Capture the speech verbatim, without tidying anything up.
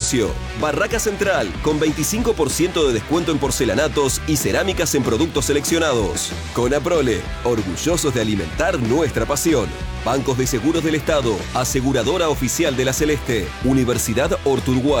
negocio. Barraca Central, con veinticinco por ciento de descuento en porcelanatos y cerámicas en productos seleccionados. Conaprole, orgullosos de alimentar nuestra pasión. Bancos de Seguros del Estado, aseguradora oficial de la Celeste. Universidad Horto Uruguay.